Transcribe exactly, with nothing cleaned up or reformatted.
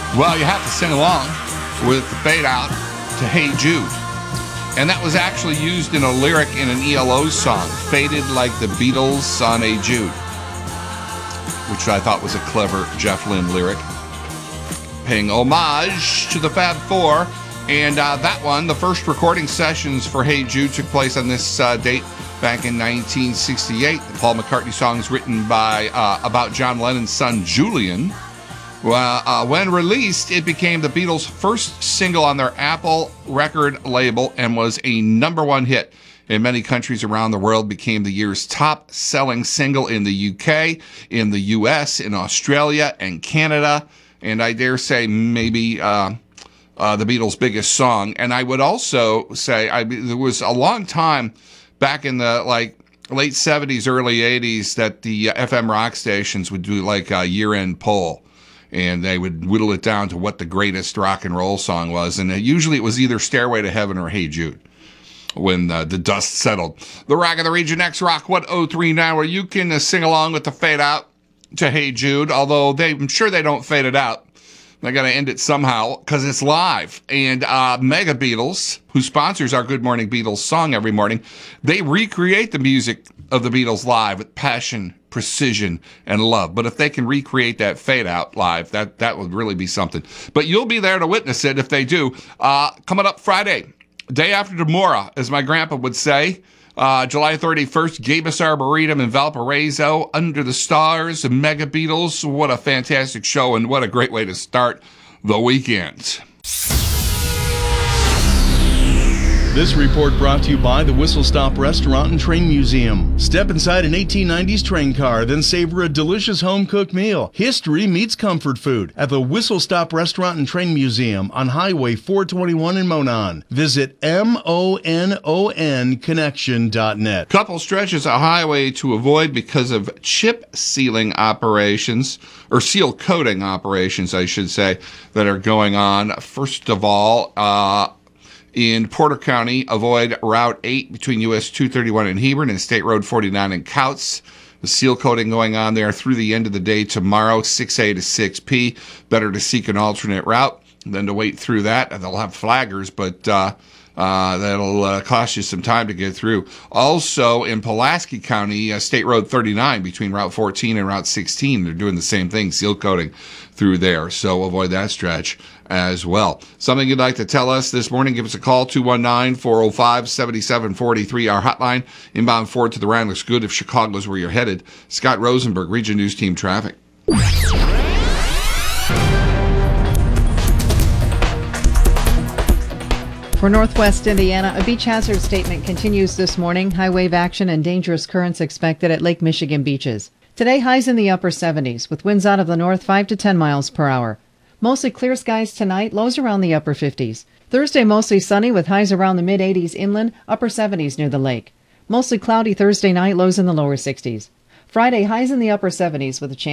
Well, you have to sing along with the fade out to Hey Jude. And that was actually used in a lyric in an E L O song, Faded Like the Beatles on Hey Jude, which I thought was a clever Jeff Lynne lyric, paying homage to the Fab Four. And uh, that one, the first recording sessions for Hey Jude took place on this uh, date back in nineteen sixty-eight. The Paul McCartney song is written by uh, about John Lennon's son Julian. Well, uh, when released, it became the Beatles' first single on their Apple record label and was a number one hit in many countries around the world. Became the year's top-selling single in the U K, in the U S, in Australia, and Canada, and I dare say maybe uh, uh, the Beatles' biggest song. And I would also say I, there was a long time back in the like late seventies, early eighties that the uh, F M rock stations would do like a year-end poll. And they would whittle it down to what the greatest rock and roll song was. And usually it was either Stairway to Heaven or Hey Jude when uh, the dust settled. The Rock of the Region X Rock one oh three nine, where you can uh, sing along with the fade out to Hey Jude, although they, I'm sure they don't fade it out. They got to end it somehow because it's live. And uh, Mega Beatles, who sponsors our Good Morning Beatles song every morning, they recreate the music of the Beatles live with passion, precision, and love. But if they can recreate that fade out live, that, that would really be something. But you'll be there to witness it if they do. Uh, coming up Friday, day after tomorrow, as my grandpa would say, uh, July thirty-first, Gabus Arboretum in Valparaiso, Under the Stars, Mega Beatles. What a fantastic show, and what a great way to start the weekend. This report brought to you by the Whistle Stop Restaurant and Train Museum. Step inside an eighteen nineties train car, then savor a delicious home-cooked meal. History meets comfort food at the Whistle Stop Restaurant and Train Museum on Highway four twenty-one in Monon. Visit M O N O N connection dot net. Couple stretches of highway to avoid because of chip sealing operations, or seal coating operations, I should say, that are going on. First of all, uh, in Porter County, avoid Route eight between U S two thirty-one and Hebron and State Road forty-nine in Couts. The seal coating going on there through the end of the day tomorrow, six A to six P. Better to seek an alternate route than to wait through that. They'll have flaggers, but uh, uh, that'll uh, cost you some time to get through. Also, in Pulaski County, uh, State Road thirty-nine between Route fourteen and Route sixteen. They're doing the same thing, seal coating through there. So avoid that stretch as well. Something you'd like to tell us this morning, give us a call, two one nine, four oh five, seven seven four three, our hotline. Inbound Ford to the Rhine looks good if Chicago's where you're headed. Scott Rosenberg, Region News Team Traffic. For Northwest Indiana, a beach hazard statement continues this morning. High wave action and dangerous currents expected at Lake Michigan beaches. Today, highs in the upper seventies, with winds out of the north five to ten miles per hour. Mostly clear skies tonight, lows around the upper fifties. Thursday, mostly sunny with highs around the mid-eighties inland, upper seventies near the lake. Mostly cloudy Thursday night, lows in the lower sixties. Friday, highs in the upper seventies with a chance